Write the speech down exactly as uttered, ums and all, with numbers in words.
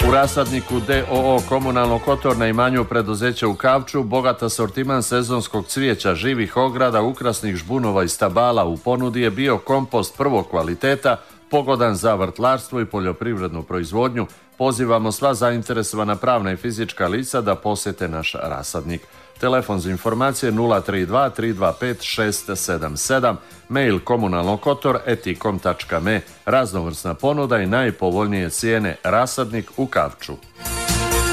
U rasadniku D O O Komunalno Kotor na imanju preduzeća u Kavču bogat asortiman sezonskog cvijeća, živih ograda, ukrasnih žbunova i stabala u ponudi je bio kompost prvog kvaliteta, pogodan za vrtlarstvo i poljoprivrednu proizvodnju. Pozivamo sva zainteresovana pravna i fizička lica da posjete naš rasadnik. Telefon za informacije nula tri dva tri dva pet šest sedam sedam, mail komunalnokotor et i kom tačka me, raznovrsna ponuda i najpovoljnije cijene, rasadnik u Kavču.